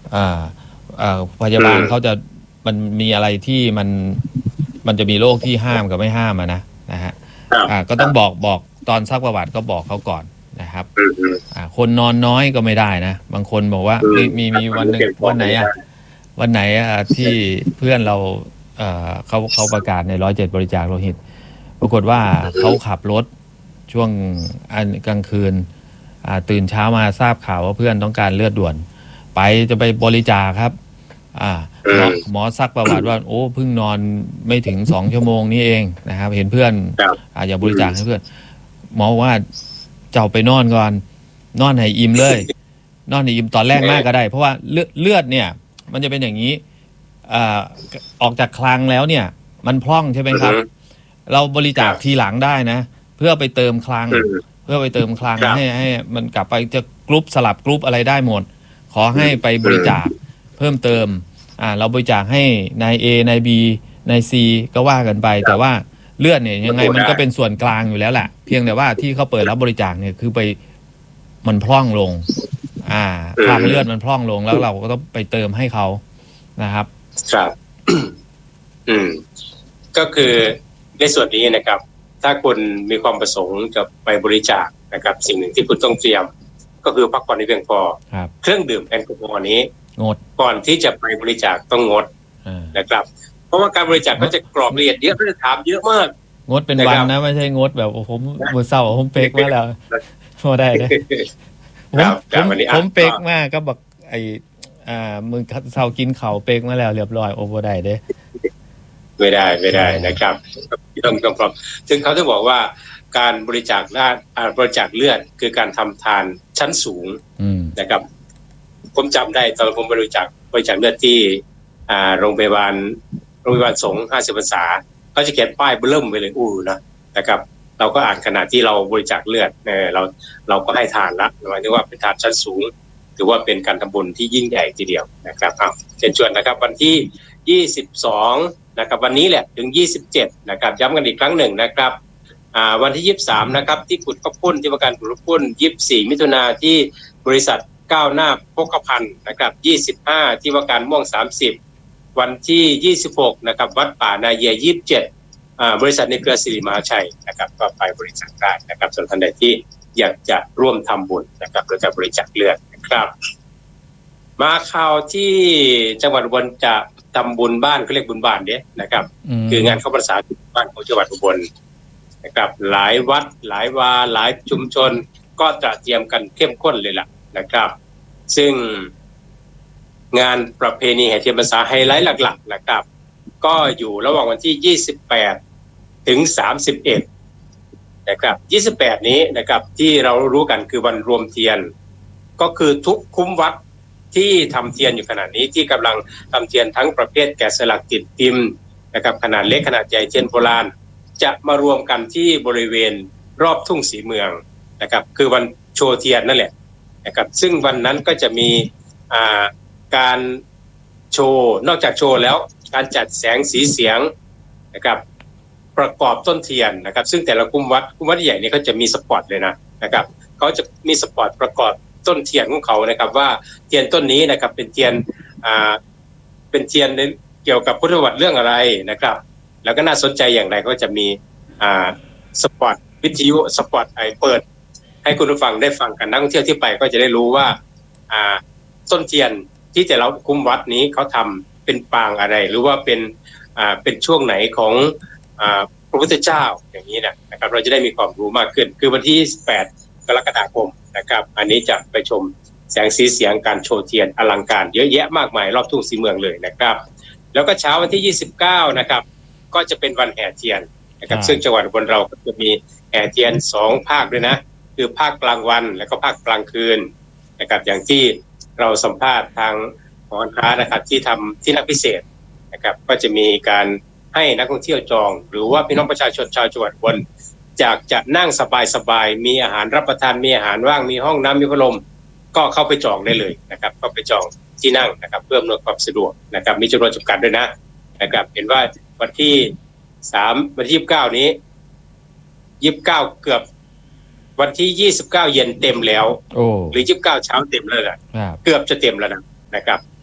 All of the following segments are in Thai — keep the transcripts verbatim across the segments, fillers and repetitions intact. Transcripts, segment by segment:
อ่าอ่าพยาบาลเขาจะมันมีอะไรที่มันมันจะมีโรคที่ห้ามกับไม่ห้ามอะนะนะฮะอ่าก็ต้องบอกบอกตอนซักประวัติก็บอกเขาก่อนนะครับอ่าคนนอนน้อยก็ไม่ได้นะบางคนบอกว่ามีมีมีวันหนึ่งวันไหนอ่ะวันไหนอ่ะที่เพื่อนเราเอ่อเขาเขาประกาศในร้อยเจ็ดบริจาคโลหิตปรากฏว่าเขาขับรถช่วงอันกลางคืนอ่าตื่นเช้ามาทราบข่าวว่าเพื่อนต้องการเลือดด่วนไปจะไปบริจาคครับอ่าหมอหมอซักประวัติว่าโอ้เพิ่งนอนไม่ถึงสองชั่วโมงนี้เองนะครับเห็นเพื่อนอ่าอย่าบริจาคให้เพื่อนหมอว่าเจ้าไปนอนก่อนนอนให้อิ่มเลยนอนให้อิ่มตอนแรกมากก็ได้เพราะว่าเลือดเลือดเนี่ยมันจะเป็นอย่างนี้อ่าออกจากคลังแล้วเนี่ยมันพร่องใช่ไหมครับเราบริจาคทีหลังได้นะเพื่อไปเติมคลังเพื่อไปเติมคลังให้ให้มันกลับไปจะกรุ๊ปสลับกรุ๊ปอะไรได้หมดขอให้ไปบริจาคเพิ่มเติมอ่าเราบริจาคให้นาย A นาย B นาย C ก็ว่ากันไปแต่ว่าเลือดเนี่ยยังไงมันก็เป็นส่วนกลางอยู่แล้วแหละเพียงแต่ว่าที่เขาเปิดรับบริจาคเนี่ยคือไปมันพร่องลงอ่าคลังเลือดมันพร่องลงแล้วเราก็ต้องไปเติมให้เขานะครับครับอืมก็คือในส่วนนี้นะครับถ้าคุณมีความประสงค์จะไปบริจาคนะครับสิ่งหนึ่งที่คุณต้องเตรียมก็คือพักผ่อนให้เพียงพอเครื่องดื่มแอลกอฮอล์นี้งดก่อนที่จะไปบริจาคต้องงดนะครับเพราะว่าการบริจาคก็จะกรอบละเอียดเยอะก็จะถามเยอะมากงดเป็นวันนะไม่ใช่งดแบบผมมือเศร้าผมเป๊กมาแล้วพอได้นะผมผมผมเป๊กมากก็บอกไออ่ามือเศร้ากินเข่าเป๊กมาแล้วเรียบร้อยโอ้บ่ได้เด้ไม่ได้ไม่ได้นะครับต้องต้องพร้อมซึ่งเขาจะบอกว่าการบริจาคเลือดบริจาคเลือดคือการทำทานชั้นสูงนะครับผมจำได้ตอนผมบริจาคบริจาคเลือดที่อ่าโรงพยาบาลโรงพยาบาลสงฆ์ห้าสิบพรรษาเขาจะเขียนป้ายเบิ่มไปเลยอู้นะนะครับเราก็อ่านขณะที่เราบริจาคเลือดเออเราเราก็ให้ทานละหมายถึงว่าเป็นทานชั้นสูงถือว่าเป็นการทำบุญที่ยิ่งใหญ่ทีเดียวนะครับอ้าวเชิญชวนนะครับวันที่ยี่สิบสองนะครับวันนี้แหละถึงยี่สิบเจ็ดนะครับย้ำกันอีกครั้งหนึ่งนะครับอ่าวันที่ยี่สิบสามนะครับที่ขุดข้าวปุ้นที่ว่าการขุดข้าวปุ้นยี่สิบสี่มิถุนายนที่บริษัทก้าวหน้าโภคภัณฑ์นะครับยี่สิบห้าที่ว่าการม่วงสามสิบวันที่ยี่สิบหกนะครับวัดป่านาเยียยี่สิบเจ็ดอ่าบริษัทในเครือสิริมหาชัยนะครับก็ไปบริจาคได้นะครับส่วนท่านใดที่อยากจะร่วมทำบุญนะครับเราจะบริจาคเลือดนะครับมาข่าวที่จังหวัดอุบลจะทำบุญบ้านเขาเรียกบุญบ้านเนี่ยนะครับคืองานเข้าพรรษาบ้านของจังหวัดอุบลนะครับหลายวัดหลายวาหลายชุมชนก็จะเตรียมกันเข้มข้นเลยล่ะนะครับซึ่งงานประเพณีแห่เทียนพรรษาไฮไลท์หลักๆนะครับก็อยู่ระหว่างวันที่ยี่สิบแปดถึงสามสิบเอ็ดนะครับยี่สิบแปดนี้นะครับที่เรารู้กันคือวันรวมเทียนก็คือทุกคุ้มวัดที่ทำเทียนอยู่ขณะนี้ที่กำลังทำเทียนทั้งประเภทแกะสลักติดพิมพ์นะครับขนาดเล็กขนาดใหญ่เทียนโบราณจะมารวมกันที่บริเวณรอบทุ่งศรีเมืองนะครับคือวันโชว์เทียนนั่นแหละนะครับซึ่งวันนั้นก็จะมีอ่าการโชว์นอกจากโชว์แล้วการจัดแสงสีเสียงนะครับประกอบต้นเทียนนะครับซึ่งแต่ละกลุ่มวัดกลุ่มวัดใหญ่เนี่ยเขาจะมีสปอตเลยนะนะครับเขาจะมีสปอตประกอบต้นเทียนของเขานะครับว่าเทียนต้นนี้นะครับเป็นเทียนอ่าเป็นเทียนเกี่ยวกับพุทธประวัติเรื่องอะไรนะครับแล้วก็น่าสนใจอย่างไรก็จะมีอ่าสปอตวิทยุสปอตไอเปิดให้คุณผู้ฟังได้ฟังกันนักท่องเที่ยวที่ไปก็จะได้รู้ว่าอ่าต้นเทียนที่แต่ละคุ้มวัดนี้เขาทำเป็นปางอะไรหรือว่าเป็นอ่าเป็นช่วงไหนของอ่าพระพุทธเจ้าอย่างนี้นะครับเราจะได้มีความรู้มากขึ้นคือวันที่สิบแปดกรกฎาคมนะครับอันนี้จะไปชมแสงสีเสียงการโชว์เทียนอลังการเยอะแยะมากมายรอบทุ่งศรีเมืองเลยนะครับแล้วก็เช้าวันที่ยี่สิบเก้านะครับก็จะเป็นวันแห่เทียนนะครับซึ่งจังหวัดอุบลเราก็จะมีแห่เทียนสองภาคด้วยนะคือภาคกลางวันและก็ภาคกลางคืนนะครับอย่างที่เราสัมภาษณ์ทางหอการค้านะครับที่ทำที่นักพิเศษนะครับก็จะมีการให้นักท่องเที่ยวจองหรือว่าพี่น้องประชาชนชาวจังหวัดอุบลจากจะนั่งสบายๆมีอาหารรับประทานมีอาหารว่างมีห้องน้ำมีพัดลมก็เข้าไปจองได้เลยนะครับก็ไปจองที่นั่งนะครับเพื่ออำนวยความสะดวกนะครับมีจำนวนจำกัดด้วยนะนะครับเห็นว่าวันที่สามวันที่ยี่สิบเก้านี้ยี่สิบเก้าเกือบวันที่ยี่สิบเก้าเย็นเต็มแล้วหรือยี่สิบเก้าเช้าเต็มเลยล่ะเกือบจะเต็มแล้วนะนะครับ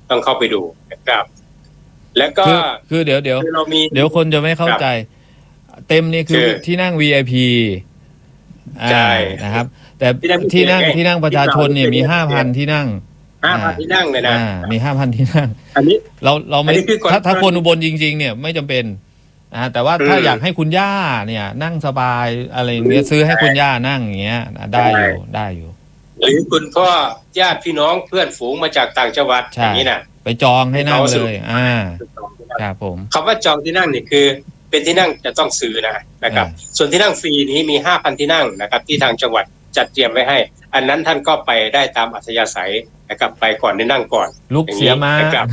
ต้องเข้าไปดูนะครับแล้วก็คือคือเดี๋ยวเดี๋ยวเดี๋ยวคนจะไม่เข้าใจเต็มนี่คือที่นั่ง วี ไอ พีใช่นะครับแต่ที่นั่งที่นั่งประชาชนเนี่ยมี ห้าพัน ที่นั่งห้าพันที่นั่งเลยนะมี ห้าพัน ที่นั่งอันนี้เราเราไม่ถ้าถ้าคนอุบลจริงๆเนี่ยไม่จำเป็นนะแต่ว่าถ้าอยากให้คุณย่าเนี่ยนั่งสบายอะไรอย่างเงี้ยซื้อให้คุณย่านั่งอย่างเงี้ยได้อยู่ได้อยู่หรือคุณพ่อญาติพี่น้องเพื่อนฝูงมาจากต่างจังหวัดอย่างนี้นะไปจองให้นั่งเลยอ่าครับผมคำว่าจองที่นั่งนี่คือเป็นที่นั่งจะต้องซื้อนะนะครับส่วนที่นั่งฟรีนี้มี ห้าพัน ที่นั่งนะครับที่ทางจังหวัดจัดเตรียมไว้ให้อันนั้นท่านก็ไปได้ตามอัธยาศัยนะครับไปก่อนได้นั่งก่อนลุกเสียมาครับ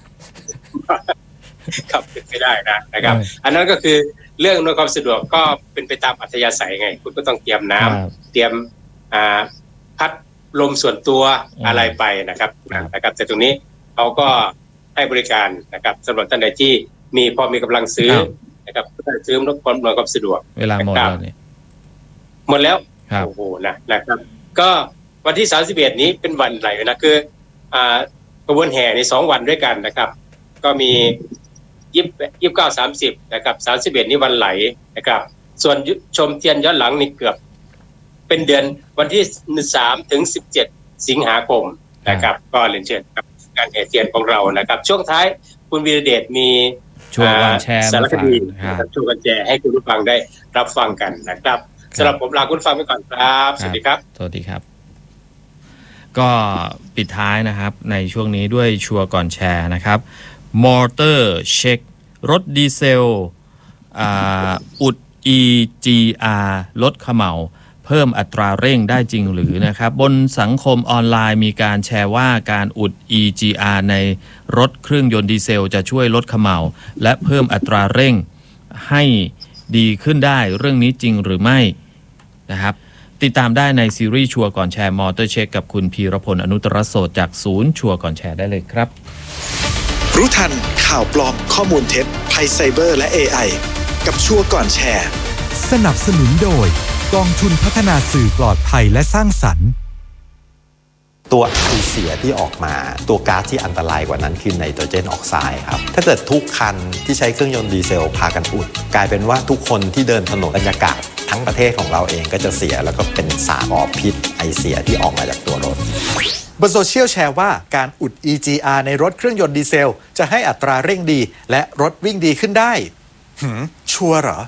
ครับเป็นไปได้นะนะครับอันนั้นก็คือเรื่องอำนวยความสะดวกก็เป็นไปตามอัธยาศัยไงคุณก็ต้องเตรียมน้ำเตรียมอ่าพัดลมส่วนตัวอะไรไปนะครับนะครับแต่ตรงนี้เขาก็ให้บริการนะครับสำหรับท่านใดที่มีพอมีกำลังซื้อนะครับซื้อรถความอำนวยความสะดวกเวลาหมดแล้วนี่หมดแล้วโอ้โหนะนะครับก็วันที่สามสิบเอ็ดนี้เป็นวันไหนนะคืออ่ากระบวนแห่ในสองวันด้วยกันนะครับก็มียี่สิบ ยี่สิบเก้า สามสิบนะครับสามสิบเอ็ดนี้วันไหลนะครับส่วนชมเทียนย้อนหลังนี่เกือบเป็นเดือนวันที่สามถึงสิบเจ็ดสิงหาคมนะครับก็เรียนเชิญครับการแห่เทียนของเรานะครับช่วงท้ายคุณวีรเดชมีช่วงวันแชร์สารคดีช่วงวันแชร์ให้คุณผู้ฟังได้รับฟังกันนะครับสำหรับผมลาคุณฟังไปก่อนครับสวัสดีครับสวัสดีครับก็ปิดท้ายนะครับในช่วงนี้ด้วยชัวร์ก่อนแชร์นะครับมอเตอร์เช็ครถดีเซลอุด อี จี อาร์ ลดเขม่าเพิ่มอัตราเร่งได้จริงหรือนะครับบนสังคมออนไลน์มีการแชร์ว่าการอุด อี จี อาร์ ในรถเครื่องยนต์ดีเซลจะช่วยลดเขม่าและเพิ่มอัตราเร่งให้ดีขึ้นได้เรื่องนี้จริงหรือไม่นะครับติดตามได้ในซีรีส์ชัวร์ก่อนแชร์มอเตอร์เช็คกับคุณพีรพลอนุตตรโสดจากศูนย์ชัวร์ก่อนแชร์ได้เลยครับรู้ทันข่าวปลอมข้อมูลเท็จภัยไซเบอร์และ เอ ไอ กับชัวร์ก่อนแชร์สนับสนุนโดยกองทุนพัฒนาสื่อปลอดภัยและสร้างสรรค์ตัวไอเสียที่ออกมาตัวก๊าซที่อันตรายกว่านั้นคือไนโตรเจนออกไซด์ครับถ้าเกิดทุกคันที่ใช้เครื่องยนต์ดีเซลพากันอุดกลายเป็นว่าทุกคนที่เดินถนนบรรยากาศทั้งประเทศของเราเองก็จะเสียแล้วก็เป็นสารก่อพิษไอเสียที่ออกมาจากตัวรถบนโซเชียลแชร์ว่าการอุด อี จี อาร์ ในรถเครื่องยนต์ดีเซลจะให้อัตราเร่งดีและรถวิ่งดีขึ้นได้หืมชัวร์เหรอ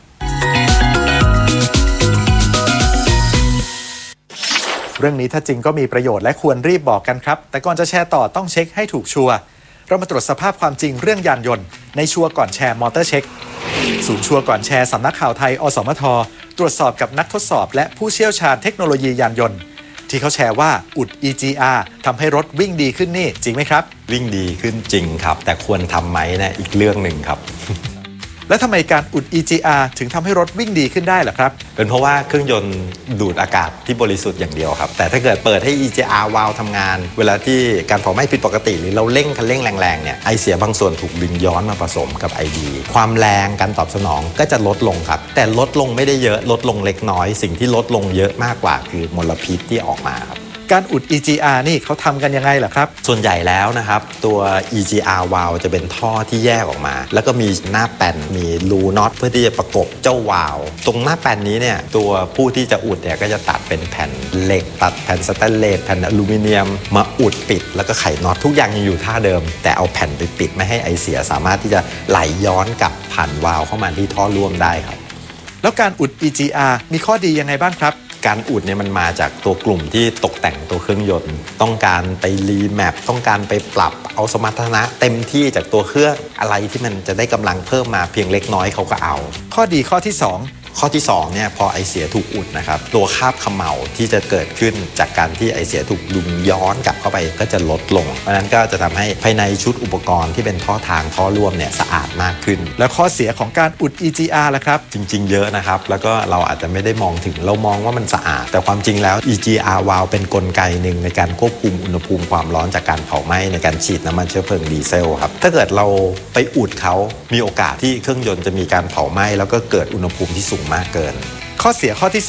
เรื่องนี้ถ้าจริงก็มีประโยชน์และควรรีบบอกกันครับแต่ก่อนจะแชร์ต่อต้องเช็คให้ถูกชัวร์เรามาตรวจสภาพความจริงเรื่องยานยนต์ในชัวร์ก่อนแชร์มอเตอร์เช็คศูนย์ชัวร์ก่อนแชร์สำนักข่าวไทยอสมทตรวจสอบกับนักทดสอบและผู้เชี่ยวชาญเทคโนโลยียานยนต์ที่เขาแชร์ว่าอุด อี จี อาร์ ทำให้รถวิ่งดีขึ้นนี่จริงไหมครับวิ่งดีขึ้นจริงครับแต่ควรทำไหมเนี่ยอีกเรื่องหนึ่งครับแล้วทำไมการอุด อี จี อาร์ ถึงทำให้รถวิ่งดีขึ้นได้ล่ะครับเป็นเพราะว่าเครื่องยนต์ดูดอากาศที่บริสุทธิ์อย่างเดียวครับแต่ถ้าเกิดเปิดให้ อี จี อาร์ วาล์วทำงานเวลาที่การเผาไหม้ผิดปกติหรือเราเร่งคันเร่งแรงๆเนี่ยไอเสียบางส่วนถูกดึงย้อนมาผสมกับไอดีความแรงการตอบสนองก็จะลดลงครับแต่ลดลงไม่ได้เยอะลดลงเล็กน้อยสิ่งที่ลดลงเยอะมากกว่าคือมลพิษที่ออกมาครับการอุด อี จี อาร์ นี่เขาทำกันยังไงล่ะครับส่วนใหญ่แล้วนะครับตัว อี จี อาร์ valve จะเป็นท่อที่แยกออกมาแล้วก็มีหน้าแป้นมีรูน็อตเพื่อที่จะประกบเจ้าวาล์วตรงหน้าแป้นนี้เนี่ยตัวผู้ที่จะอุดเนี่ยก็จะตัดเป็นแผ่นเหล็กตัดแผ่นสแตนเลสแผ่นอลูมิเนียมมาอุดปิดแล้วก็ไขน็อตทุกอย่างยังอยู่ท่าเดิมแต่เอาแผ่นไปปิดไม่ให้ไอเสียสามารถที่จะไหลย้อนกลับผ่านวาล์วเข้ามาที่ท่อร่วมได้ครับแล้วการอุด อี จี อาร์ มีข้อดียังไงบ้างครับการอุดเนี่ยมันมาจากตัวกลุ่มที่ตกแต่งตัวเครื่องยนต์ต้องการไปรีแมปต้องการไปปรับเอาสมรรถนะเต็มที่จากตัวเครื่องอะไรที่มันจะได้กำลังเพิ่มมาเพียงเล็กน้อยเขาก็เอาข้อดีข้อที่สองข้อที่สองเนี่ยพอไอเสียถูกอุดนะครับตัวคราบเขม่าที่จะเกิดขึ้นจากการที่ไอเสียถูกดึงย้อนกลับเข้าไปก็จะลดลงเพราะนั้นก็จะทำให้ภายในชุดอุปกรณ์ที่เป็นท่อทางท่อร่วมเนี่ยสะอาดมากขึ้นแล้วข้อเสียของการอุด อี จี อาร์ ล่ะครับจริงๆเยอะนะครับแล้วก็เราอาจจะไม่ได้มองถึงเรามองว่ามันสะอาดแต่ความจริงแล้ว อี จี อาร์ valve เป็นกลไกหนึ่งในการควบคุมอุณหภูมิความร้อนจากการเผาไหม้ในการฉีดน้ำมันเชื้อเพลิงดีเซลครับถ้าเกิดเราไปอุดเขามีโอกาสที่เครื่องยนต์จะมีการเผาไหม้แล้วก็เกิดอุณหภูมิที่สูงมากเกินข้อเสียข้อที่สอง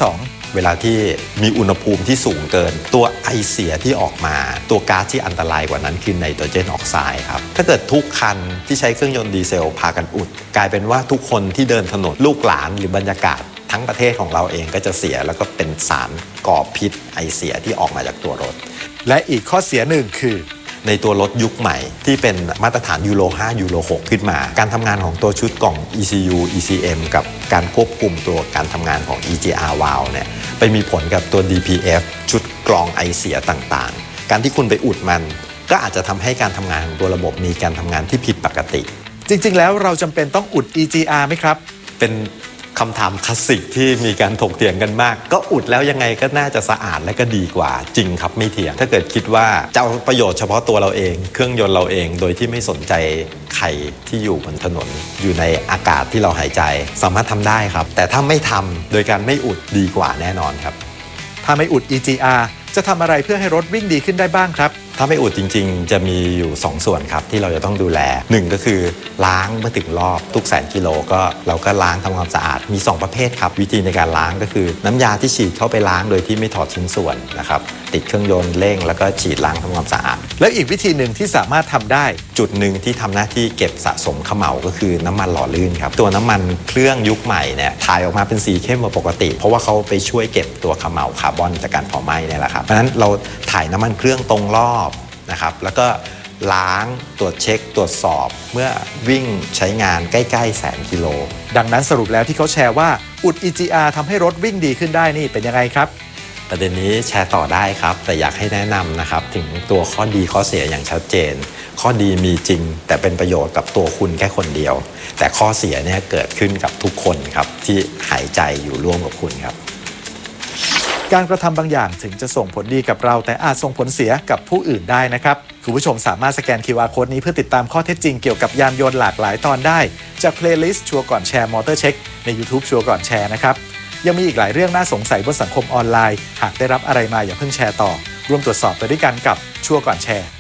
เวลาที่มีอุณหภูมิที่สูงเกินตัวไอเสียที่ออกมาตัวก๊าซที่อันตรายกว่านั้นคือไนโตรเจนออกไซด์ครับถ้าเกิดทุกคันที่ใช้เครื่องยนต์ดีเซลพากันอุดกลายเป็นว่าทุกคนที่เดินถนนลูกหลานหรือบรรยากาศทั้งประเทศของเราเองก็จะเสียแล้วก็เป็นสารก่อพิษไอเสียที่ออกมาจากตัวรถและอีกข้อเสียหนึ่งคือในตัวรถยุคใหม่ที่เป็นมาตรฐานยูโรห้ายูโรหกขึ้นมาการทำงานของตัวชุดกล่อง อี ซี ยู อี ซี เอ็ม กับการควบคุมตัวการทำงานของ อี จี อาร์ valve เนี่ยไปมีผลกับตัว ดี พี เอฟ ชุดกรองไอเสียต่างๆการที่คุณไปอุดมันก็อาจจะทำให้การทำงานของตัวระบบมีการทำงานที่ผิดปกติจริงๆแล้วเราจำเป็นต้องอุด อี จี อาร์ ไหมครับเป็นคำถามคลาสสิกที่มีการถกเถียงกันมากก็อุดแล้วยังไงก็น่าจะสะอาดและก็ดีกว่าจริงครับไม่เถียงถ้าเกิดคิดว่าจะเอาประโยชน์เฉพาะตัวเราเองเครื่องยนต์เราเองโดยที่ไม่สนใจใครที่อยู่บนถนนอยู่ในอากาศที่เราหายใจสามารถทำได้ครับแต่ถ้าไม่ทำโดยการไม่อุดดีกว่าแน่นอนครับถ้าไม่อุด อี จี อาร์ จะทำอะไรเพื่อให้รถวิ่งดีขึ้นได้บ้างครับถ้าไม่อุดจริงๆจะมีอยู่สองส่วนครับที่เราจะต้องดูแลหนึ่งก็คือล้างเมื่อถึงรอบทุกแสนกิโลก็เราก็ล้างทำความสะอาดมีสองประเภทครับวิธีในการล้างก็คือน้ำยาที่ฉีดเข้าไปล้างโดยที่ไม่ถอดชิ้นส่วนนะครับติดเครื่องยนต์เร่งแล้วก็ฉีดล้างทำความสะอาดแล้วอีกวิธีหนึ่งที่สามารถทำได้จุดหนึ่งที่ทำหน้าที่เก็บสะสมเขม่าก็คือน้ำมันหล่อลื่นครับตัวน้ำมันเครื่องยุคใหม่เนี่ยถ่ายออกมาเป็นสีเข้มกว่าปกติเพราะว่าเขาไปช่วยเก็บตัวเขม่าคาร์บอนจากการเผาไหม้เนี่ยแหละครับเพราะฉะนั้นเราถ่ายน้ำมันเครื่องตรงรอบนะครับแล้วก็ล้างตรวจเช็คตรวจสอบเมื่อวิ่งใช้งานใกล้ๆแสนกิโลดังนั้นสรุปแล้วที่เขาแชร์ว่าอุด อี จี อาร์ ทำให้รถวิ่งดีขึ้นได้นี่เป็นยังไงครับประเด็นนี้แชร์ต่อได้ครับแต่อยากให้แนะนำนะครับถึงตัวข้อดีข้อเสียอย่างชัดเจนข้อดีมีจริงแต่เป็นประโยชน์กับตัวคุณแค่คนเดียวแต่ข้อเสียเนี่ยเกิดขึ้นกับทุกคนครับที่หายใจอยู่ร่วมกับคุณครับการกระทำบางอย่างถึงจะส่งผลดีกับเราแต่อาจส่งผลเสียกับผู้อื่นได้นะครับคุณผู้ชมสามารถสแกน คิว อาร์ Code นี้เพื่อติดตามข้อเท็จจริงเกี่ยวกับยานยนต์หลากหลายตอนได้จากเพลย์ลิสต์ชัวร์ก่อนแชร์มอเตอร์เช็คใน YouTube ชัวร์ก่อนแชร์นะครับยังมีอีกหลายเรื่องน่าสงสัยบนสังคมออนไลน์หากได้รับอะไรมาอย่าเพิ่งแชร์ต่อร่วมตรวจสอบไปด้วยกันกับชัวร์ก่อนแชร์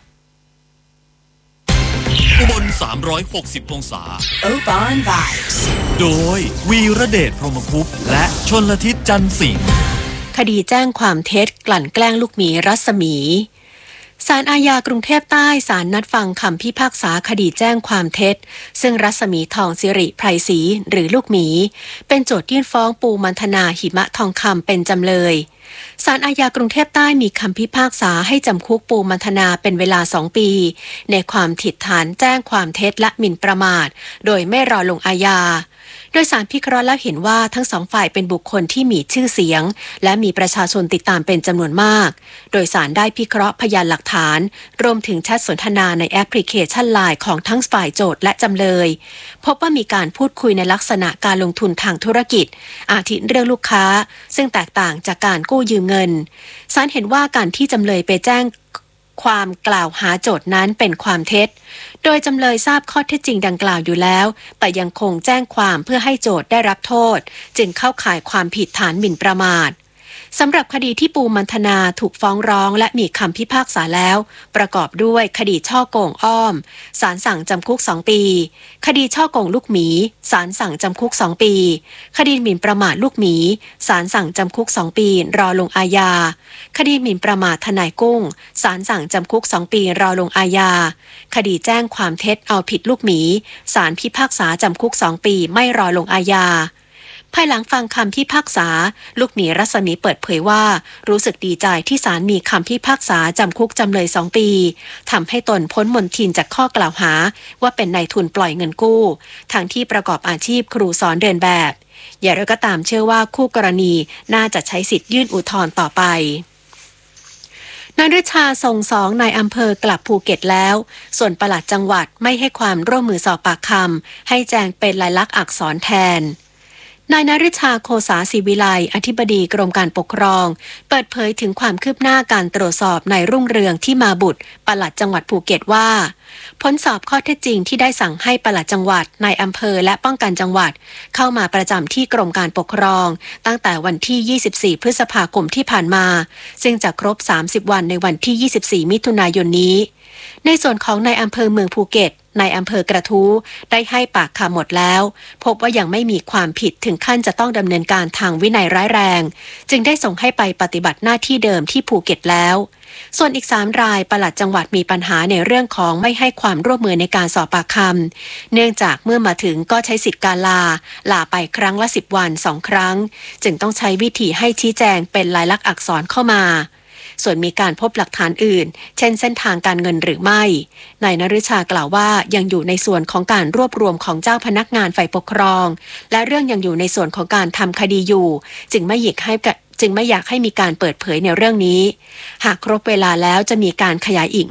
อุบลสามร้อยหกสิบองศา Urban Vibes โดยวีระเดชพรหมคุปต์และชลทิศจันทร์สิงห์คดีแจ้งความเท็จกลั่นแกล้งลูกหมีรัศมีศาลอาญากรุงเทพใต้ศาลนัดฟังคำพิพากษาคดีแจ้งความเท็จซึ่งรัศมีทองสิริไพรศรีหรือลูกหมีเป็นโจทยื่นฟ้องปูมันธนาหิมะทองคำเป็นจำเลยศาลอาญากรุงเทพใต้มีคำพิพากษาให้จำคุกปูมันธนาเป็นเวลาสองปีในความผิดฐานแจ้งความเท็จและหมิ่นประมาทโดยไม่รอลงอาญาโดยศาลพิเคราะห์แล้วเห็นว่าทั้งสองฝ่ายเป็นบุคคลที่มีชื่อเสียงและมีประชาชนติดตามเป็นจำนวนมากโดยศาลได้พิเคราะห์พยานหลักฐานรวมถึงแชทสนทนาในแอปพลิเคชัน ไลน์ ของทั้งฝ่ายโจทก์และจำเลยพบว่ามีการพูดคุยในลักษณะการลงทุนทางธุรกิจอาทิเรื่องลูกค้าซึ่งแตกต่างจากการกู้ยืมเงินศาลเห็นว่าการที่จำเลยไปแจ้งความกล่าวหาโจทก์นั้นเป็นความเท็จโดยจำเลยทราบข้อเท็จจริงดังกล่าวอยู่แล้วแต่ยังคงแจ้งความเพื่อให้โจทก์ได้รับโทษจึงเข้าข่ายความผิดฐานหมิ่นประมาทสำหรับคดีที่ปูมันธนาถูกฟ้องร้องและมีคำพิพากษาแล้วประกอบด้วยคดีฉ้อโกงอ้อมศาลสั่งจำคุกสองปีคดีฉ้อโกงลูกหมีศาลสั่งจำคุกสองปีคดีหมิ่นประมาทลูกหมีศาลสั่งจำคุกสองปีรอลงอาญาคดีหมิ่นประมาททนายกุ้งศาลสั่งจำคุกสองปีรอลงอาญาคดีแจ้งความเท็จเอาผิดลูกหมีศาลพิพากษาจำคุกสองปีไม่รอลงอาญาภายหลังฟังคำพิพากษาลูกหมีรัศมีเปิดเผยว่ารู้สึกดีใจที่ศาลมีคำพิพากษาจำคุกจำเลยสองปีทำให้ตนพ้นมลทินจากข้อกล่าวหาว่าเป็นนายทุนปล่อยเงินกู้ทั้งที่ประกอบอาชีพครูสอนเดินแบบอย่างไรก็ตามเชื่อว่าคู่กรณีน่าจะใช้สิทธิ์ยื่นอุทธรณ์ต่อไปนายฤชาทรงสองนายอำเภอกลับภูเก็ตแล้วส่วนปลัดจังหวัดไม่ให้ความร่วมมือสอบปากคำให้แจ้งเป็นลายลักษณ์อักษรแทนนายนฤชาโคสาศิวิไลอธิบดีกรมการปกครองเปิดเผยถึงความคืบหน้าการตรวจสอบนายรุ่งเรืองที่มาบุตรปลัดจังหวัดภูเก็ตว่าผลสอบข้อเท็จจริงที่ได้สั่งให้ปลัดจังหวัดนายอำเภอและป้องกันจังหวัดเข้ามาประจำที่กรมการปกครองตั้งแต่วันที่ยี่สิบสี่พฤษภาคมที่ผ่านมาซึ่งจะครบสามสิบวันในวันที่ยี่สิบสี่มิถุนายนนี้ในส่วนของนายอำเภอเมืองภูเก็ตนายอำเภอกระทู้ได้ให้ปากคำหมดแล้วพบว่ายังไม่มีความผิดถึงขั้นจะต้องดำเนินการทางวินัยร้ายแรงจึงได้ส่งให้ไปปฏิบัติหน้าที่เดิมที่ภูเก็ตแล้วส่วนอีกสามรายปลัดจังหวัดมีปัญหาในเรื่องของไม่ให้ความร่วมมือในการสอบปากคำเนื่องจากเมื่อมาถึงก็ใช้สิทธิการลาลาไปครั้งละสิบวันสองครั้งจึงต้องใช้วิธีให้ชี้แจงเป็นลายลักษณ์อักษรเข้ามาส่วนมีการพบหลักฐานอื่นเช่นเส้นทางการเงินหรือไม่นายนฤชากล่าวว่ายังอยู่ในส่วนของการรวบรวมของเจ้าพนักงานฝ่ายปกครองและเรื่องยังอยู่ในส่วนของการทำคดีอยู่จึงไม่อยากให้จึงไม่อยากให้มีการเปิดเผยในเรื่องนี้หากครบเวลาแล้วจะมีการขยายอีก